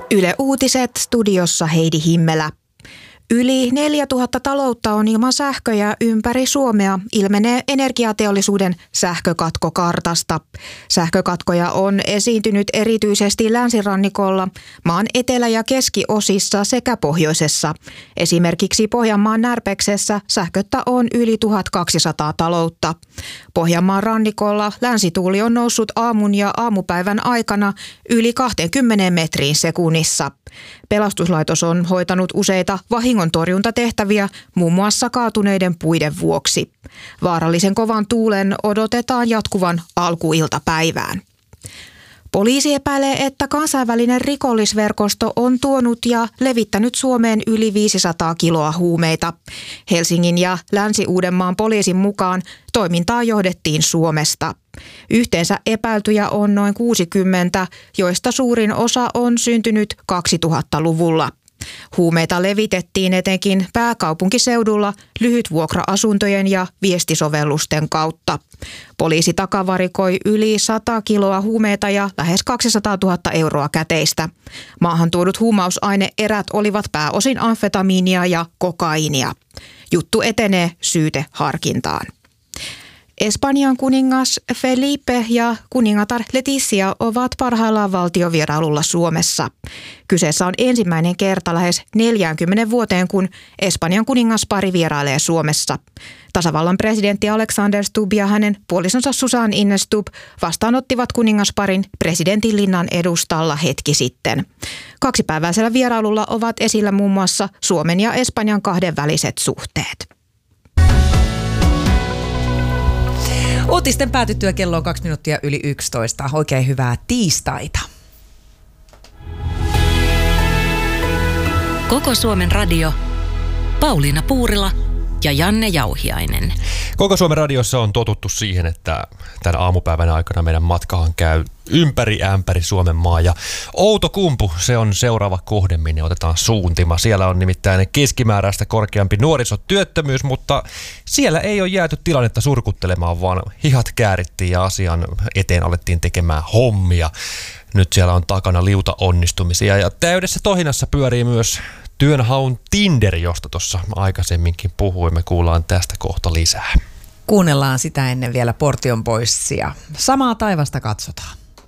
Yle Uutiset, studiossa Heidi Himmelä. Yli 4000 taloutta on ilman sähköjä ympäri Suomea, ilmenee energiateollisuuden sähkökatkokartasta. Sähkökatkoja on esiintynyt erityisesti länsirannikolla, maan etelä- ja keskiosissa sekä pohjoisessa. Esimerkiksi Pohjanmaan Närpeksessä sähköttä on yli 1200 taloutta. Pohjanmaan rannikolla länsituuli on noussut aamun ja aamupäivän aikana yli 20 metriin sekunnissa. Pelastuslaitos on hoitanut useita vahingontorjuntatehtäviä muun muassa kaatuneiden puiden vuoksi. Vaarallisen kovan tuulen odotetaan jatkuvan alkuiltapäivään. Poliisi epäilee, että kansainvälinen rikollisverkosto on tuonut ja levittänyt Suomeen yli 500 kiloa huumeita. Helsingin ja Länsi-Uudenmaan poliisin mukaan toimintaa johdettiin Suomesta. Yhteensä epäiltyjä on noin 60, joista suurin osa on syntynyt 2000-luvulla. Huumeita levitettiin etenkin pääkaupunkiseudulla lyhytvuokra-asuntojen ja viestisovellusten kautta. Poliisi takavarikoi yli 100 kiloa huumeita ja lähes 200 000 euroa käteistä. Maahan tuodut huumausaine-erät olivat pääosin amfetamiinia ja kokaiinia. Juttu etenee syyteharkintaan. Espanjan kuningas Felipe ja kuningatar Letizia ovat parhaillaan valtiovierailulla Suomessa. Kyseessä on ensimmäinen kerta lähes 40 vuoteen, kun Espanjan kuningaspari vierailee Suomessa. Tasavallan presidentti Alexander Stubb ja hänen puolisonsa Susanne Ines Stubb vastaanottivat kuningasparin presidentinlinnan edustalla hetki sitten. Kaksipäiväisellä vierailulla ovat esillä muun muassa Suomen ja Espanjan kahdenväliset suhteet. Uutisten päätyttyä kello on 2 minuuttia yli 11. Oikein hyvää tiistaita. Koko Suomen radio. Pauliina Puurila ja Janne Jauhiainen. Koko Suomen radiossa on totuttu siihen, että tämän aamupäivän aikana meidän matkahan käy ympäri ämpäri Suomen maa. Ja Outokumpu, se on seuraava kohde, minne otetaan suuntima. Siellä on nimittäin keskimääräistä korkeampi nuorisotyöttömyys, mutta siellä ei ole jääty tilannetta surkuttelemaan, vaan hihat käärittiin ja asian eteen alettiin tekemään hommia. Nyt siellä on takana liuta onnistumisia ja täydessä tohinassa pyörii myös työnhaun Tinder, josta tuossa aikaisemminkin puhuimme. Kuullaan tästä kohta lisää. Kuunnellaan sitä ennen vielä Portion Boysia. Samaa taivasta katsotaan.